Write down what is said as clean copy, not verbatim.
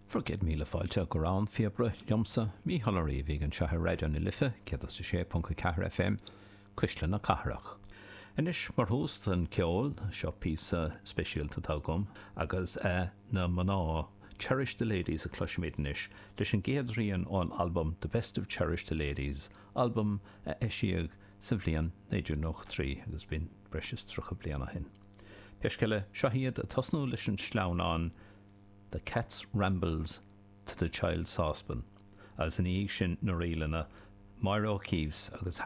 Forged míle fáilte go rán fiebre liomsa mí halarí bhí an tethe réidir na lifa cead sa 6.4 FM cuisle na cathrach. Inis mar húst an ceol seo písa speisialta tágum agus na maná Cherish the Ladies a cluisméidenis leis an géadríon ón album The Best of Cherish the Ladies, album eisiag sa bhliain 1993 agus bín breis trucha bliana hin. Peisceile seo hiad a tosnú leis an sleánán The Cat's Rambles to the Child Saucepan, as an sin na rialana Myra O'Keefe's agus